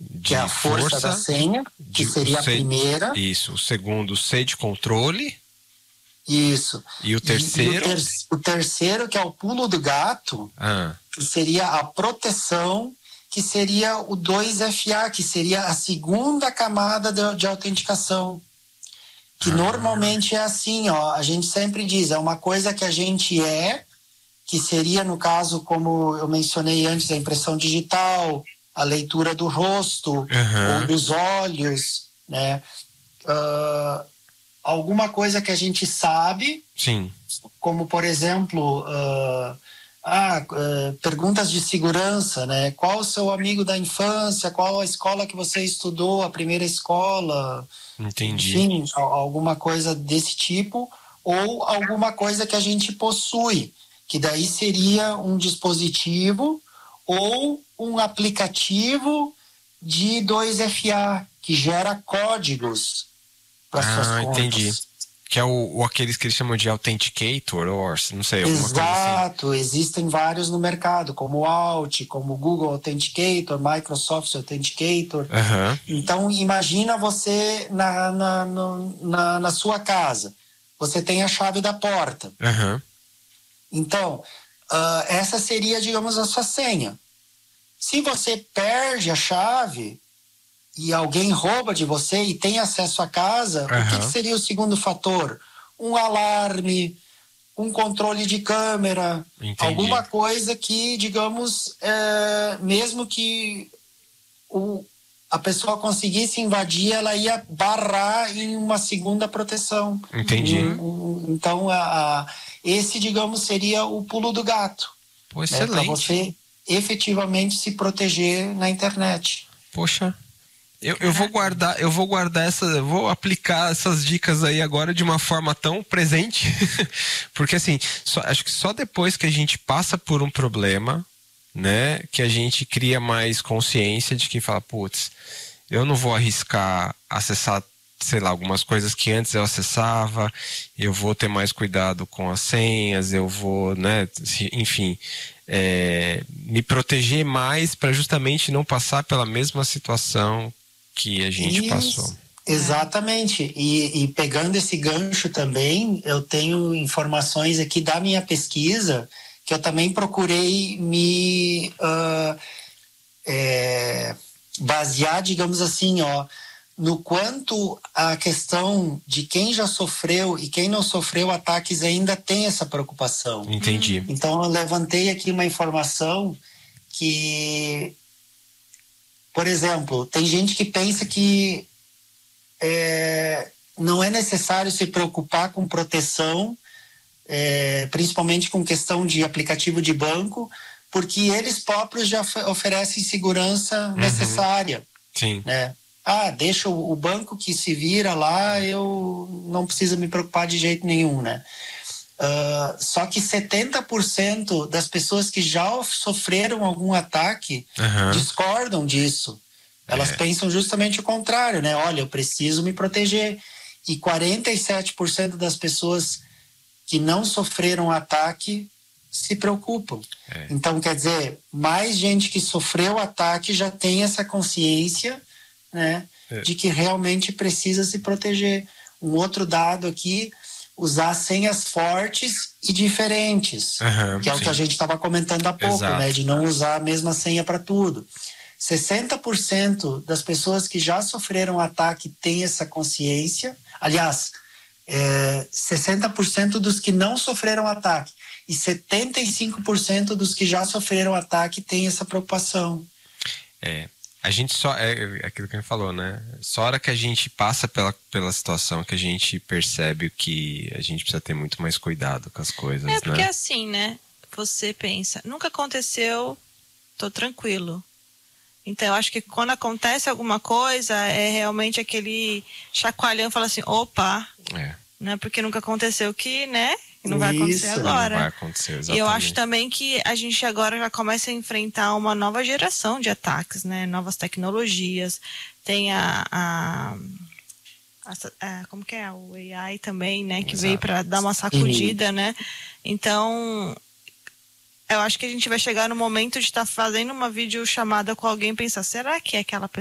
que é a força da senha, que seria a primeira. Isso. O segundo, C de controle. Isso. E o terceiro? O terceiro, que é o pulo do gato, que seria a proteção, que seria o 2FA, que seria a segunda camada de autenticação. Que normalmente é assim, ó, a gente sempre diz, é uma coisa que a gente que seria, no caso, como eu mencionei antes, a impressão digital, a leitura do rosto, ou dos olhos, né? Alguma coisa que a gente sabe, sim, como, por exemplo, perguntas de segurança, né? Qual o seu amigo da infância? Qual a escola que você estudou, a primeira escola? Entendi. Enfim, alguma coisa desse tipo, ou alguma coisa que a gente possui, que daí seria um dispositivo ou um aplicativo de 2FA, que gera códigos para suas contas. Entendi. Que é aqueles que eles chamam de Authenticator, ou não sei, alguma coisa assim. Exato, existem vários no mercado, como o Alt, como o Google Authenticator, Microsoft Authenticator. Então, imagina você na sua casa. Você tem a chave da porta. Então, essa seria, digamos, a sua senha. Se você perde a chave e alguém rouba de você e tem acesso à casa, o que seria o segundo fator? Um alarme, um controle de câmera, alguma coisa que, digamos, mesmo que a pessoa conseguisse invadir, ela ia barrar em uma segunda proteção. Entendi. Então, esse, digamos, seria o pulo do gato. Pô, excelente. Para você efetivamente se proteger na internet. Poxa, eu vou guardar vou aplicar essas dicas aí agora de uma forma tão presente, porque assim, acho que só depois que a gente passa por um problema, né, que a gente cria mais consciência de que fala, putz, eu não vou arriscar acessar, sei lá, algumas coisas que antes eu acessava, eu vou ter mais cuidado com as senhas, eu vou, né, enfim, me proteger mais para justamente não passar pela mesma situação que a gente passou. Exatamente. E pegando esse gancho também, eu tenho informações aqui da minha pesquisa que eu também procurei me basear, digamos assim, no quanto a questão de quem já sofreu e quem não sofreu ataques ainda tem essa preocupação. Entendi. Então eu levantei aqui uma informação que, por exemplo, tem gente que pensa que não é necessário se preocupar com proteção, principalmente com questão de aplicativo de banco, porque eles próprios já oferecem segurança necessária. Sim. Né? Deixa o banco que se vira lá, eu não preciso me preocupar de jeito nenhum, né? Só que 70% das pessoas que já sofreram algum ataque discordam disso. Elas pensam justamente o contrário, né? Olha, eu preciso me proteger. E 47% das pessoas que não sofreram ataque se preocupam. Então, quer dizer, mais gente que sofreu ataque já tem essa consciência, né, de que realmente precisa se proteger. Um outro dado aqui, usar senhas fortes e diferentes, que é o que a gente estava comentando há pouco, né, de não usar a mesma senha para tudo. 60% das pessoas que já sofreram ataque têm essa consciência. Aliás, 60% dos que não sofreram ataque e 75% dos que já sofreram ataque têm essa preocupação. A gente só, aquilo que a gente falou, né? Só a hora que a gente passa pela situação que a gente percebe que a gente precisa ter muito mais cuidado com as coisas, né? Porque assim, né? Você pensa, nunca aconteceu, tô tranquilo. Então, eu acho que quando acontece alguma coisa, é realmente aquele chacoalhão, fala assim, opa, né? Porque nunca aconteceu que, né? Não vai acontecer agora. Não vai acontecer, exatamente. E eu acho também que a gente agora já começa a enfrentar uma nova geração de ataques, né? Novas tecnologias. Tem como que é? O AI também, né? Que veio para dar uma sacudida, né? Então, eu acho que a gente vai chegar no momento de estar fazendo uma videochamada com alguém e pensar, será que é aquela pessoa